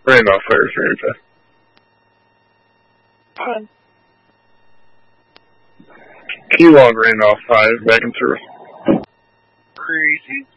Randolph Fire Ranger. Fine. Key log Randolph 5, back and through. Crazy.